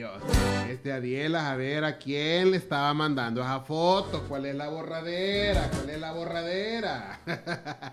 Dios. Adielas, a ver a quién le estaba mandando esa foto. ¿Cuál es la borradera? ¿Cuál es la borradera?